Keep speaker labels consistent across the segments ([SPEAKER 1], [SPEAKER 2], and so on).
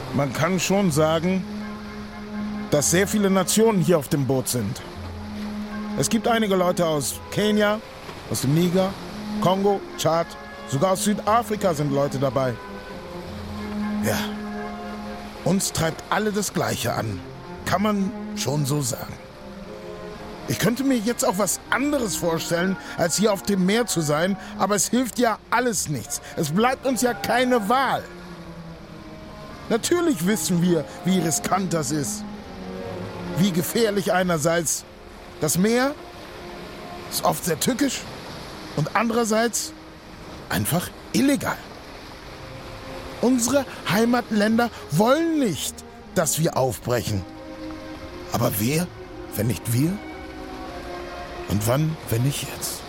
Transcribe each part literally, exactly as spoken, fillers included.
[SPEAKER 1] Man kann schon sagen, dass sehr viele Nationen hier auf dem Boot sind. Es gibt einige Leute aus Kenia, aus dem Niger, Kongo, Tschad, sogar aus Südafrika sind Leute dabei. Ja, uns treibt alle das Gleiche an, kann man schon so sagen. Ich könnte mir jetzt auch was anderes vorstellen, als hier auf dem Meer zu sein, aber es hilft ja alles nichts. Es bleibt uns ja keine Wahl. Natürlich wissen wir, wie riskant das ist. Wie gefährlich einerseits. Das Meer ist oft sehr tückisch und andererseits einfach illegal. Unsere Heimatländer wollen nicht, dass wir aufbrechen. Aber wer, wenn nicht wir? Und wann, wenn nicht jetzt?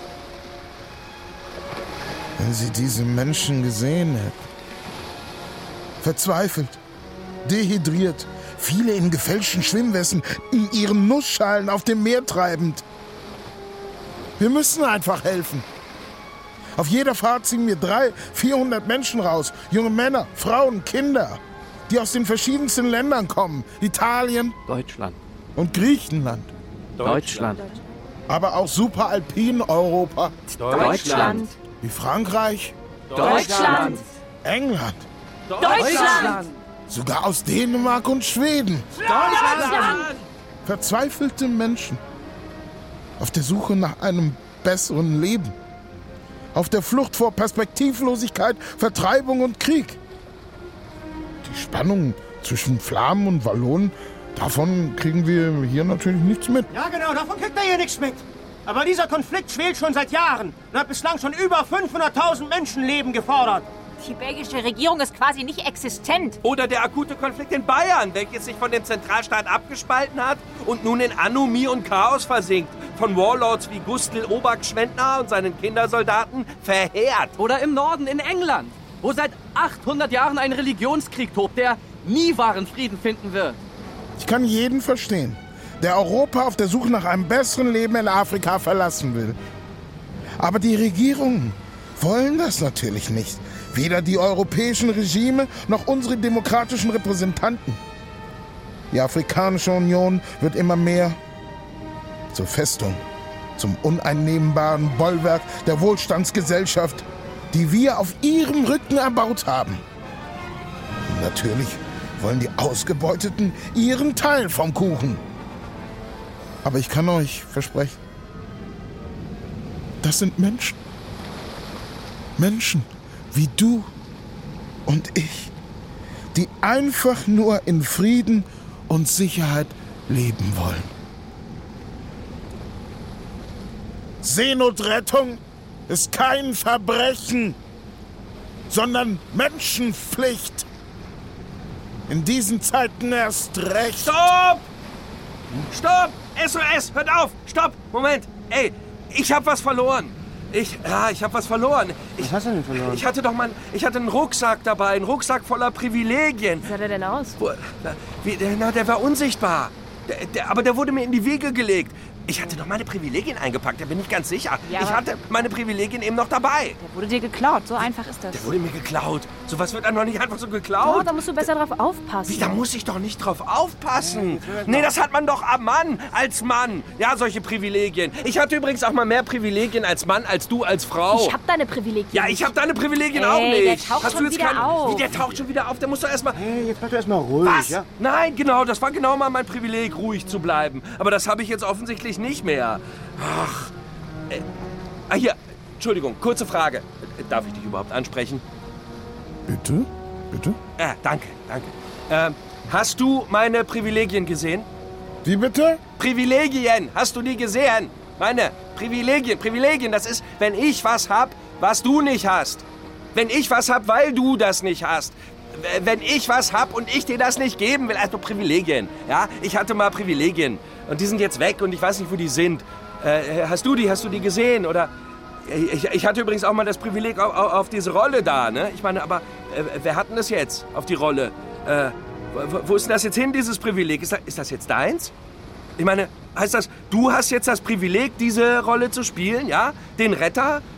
[SPEAKER 1] Wenn Sie diese Menschen gesehen hätten. Verzweifelt, dehydriert, viele in gefälschten Schwimmwesten, in ihren Nussschalen auf dem Meer treibend. Wir müssen einfach helfen. Auf jeder Fahrt ziehen wir dreihundert, vierhundert Menschen raus. Junge Männer, Frauen, Kinder, die aus den verschiedensten Ländern kommen. Italien,
[SPEAKER 2] Deutschland
[SPEAKER 1] und Griechenland.
[SPEAKER 2] Deutschland.
[SPEAKER 1] Aber auch Superalpin-Europa.
[SPEAKER 3] Deutschland.
[SPEAKER 1] Wie Frankreich,
[SPEAKER 3] Deutschland.
[SPEAKER 1] England,
[SPEAKER 3] Deutschland.
[SPEAKER 1] sogar aus Dänemark und Schweden.
[SPEAKER 3] Deutschland.
[SPEAKER 1] Verzweifelte Menschen auf der Suche nach einem besseren Leben. Auf der Flucht vor Perspektivlosigkeit, Vertreibung und Krieg. Die Spannung zwischen Flamen und Wallonen, davon kriegen wir hier natürlich nichts mit.
[SPEAKER 4] Ja genau, davon kriegt er hier nichts mit. Aber dieser Konflikt schwelt schon seit Jahren und hat bislang schon über fünfhunderttausend Menschenleben gefordert.
[SPEAKER 3] Die belgische Regierung ist quasi nicht existent.
[SPEAKER 5] Oder der akute Konflikt in Bayern, welches sich von dem Zentralstaat abgespalten hat und nun in Anomie und Chaos versinkt. Von Warlords wie Gustl Obergschwendner und seinen Kindersoldaten verheert.
[SPEAKER 2] Oder im Norden in England, wo seit achthundert Jahren ein Religionskrieg tobt, der nie wahren Frieden finden wird.
[SPEAKER 1] Ich kann jeden verstehen, der Europa auf der Suche nach einem besseren Leben in Afrika verlassen will. Aber die Regierungen wollen das natürlich nicht. Weder die europäischen Regime noch unsere demokratischen Repräsentanten. Die Afrikanische Union wird immer mehr zur Festung, zum uneinnehmbaren Bollwerk der Wohlstandsgesellschaft, die wir auf ihrem Rücken erbaut haben. Und natürlich wollen die Ausgebeuteten ihren Teil vom Kuchen. Aber ich kann euch versprechen, das sind Menschen. Menschen wie du und ich, die einfach nur in Frieden und Sicherheit leben wollen. Seenotrettung ist kein Verbrechen, sondern Menschenpflicht. In diesen Zeiten erst recht.
[SPEAKER 5] Stopp! Stopp! S O S! Hört auf! Stopp! Moment! Ey, ich hab was verloren. Ich, ja, ich hab was verloren. Ich,
[SPEAKER 4] Was hast du denn verloren?
[SPEAKER 5] Ich hatte doch mal, ich hatte einen Rucksack dabei, einen Rucksack voller Privilegien.
[SPEAKER 3] Wie sah der denn aus?
[SPEAKER 5] Wo, na, wie, der, na, der war unsichtbar. Der, der, aber der wurde mir in die Wiege gelegt. Ich hatte doch meine Privilegien eingepackt, da bin ich ganz sicher.
[SPEAKER 3] Ja,
[SPEAKER 5] ich hatte meine Privilegien eben noch dabei.
[SPEAKER 3] Der wurde dir geklaut, so einfach ist das.
[SPEAKER 5] Der wurde mir geklaut. Sowas wird dann noch nicht einfach so
[SPEAKER 3] Oh,
[SPEAKER 5] geklaut.
[SPEAKER 3] da musst du besser drauf aufpassen.
[SPEAKER 5] Wie, da muss ich doch nicht drauf aufpassen. Nee, das hat man doch am Mann, als Mann. Ja, solche Privilegien. Ich hatte übrigens auch mal mehr Privilegien als Mann, als du als Frau.
[SPEAKER 3] Ich hab deine Privilegien.
[SPEAKER 5] Ja, ich habe deine Privilegien
[SPEAKER 3] Ey,
[SPEAKER 5] auch nicht.
[SPEAKER 3] der taucht
[SPEAKER 5] Hast
[SPEAKER 3] schon
[SPEAKER 5] du jetzt
[SPEAKER 3] wieder
[SPEAKER 5] keinen-
[SPEAKER 3] auf.
[SPEAKER 5] Wie, der taucht schon wieder auf? Der muss doch erstmal...
[SPEAKER 4] Hey, jetzt bleib doch erstmal ruhig,
[SPEAKER 5] Was?
[SPEAKER 4] ja?
[SPEAKER 5] Nein, genau, das war genau mal mein Privileg, ruhig zu bleiben. Aber das habe ich jetzt offensichtlich nicht mehr. Ach. Äh, ah, hier, Entschuldigung, kurze Frage. Äh, Darf ich dich überhaupt ansprechen?
[SPEAKER 1] Bitte? Bitte?
[SPEAKER 5] Ja, danke, danke. Ähm, hast du meine Privilegien gesehen?
[SPEAKER 1] Wie bitte?
[SPEAKER 5] Privilegien, hast du die gesehen? Meine Privilegien, Privilegien, das ist, wenn ich was hab, was du nicht hast. Wenn ich was hab, weil du das nicht hast. W- Wenn ich was hab und ich dir das nicht geben will, also Privilegien. Ja, ich hatte mal Privilegien und die sind jetzt weg und ich weiß nicht, wo die sind. Äh, hast du die, hast du die gesehen? Oder ich, ich hatte übrigens auch mal das Privileg auf, auf diese Rolle da, ne? Ich meine, aber äh, wer hat denn das jetzt auf die Rolle? Äh, wo, wo ist denn das jetzt hin, dieses Privileg? Ist das, ist das jetzt deins? Ich meine, heißt das, du hast jetzt das Privileg, diese Rolle zu spielen, ja? Den Retter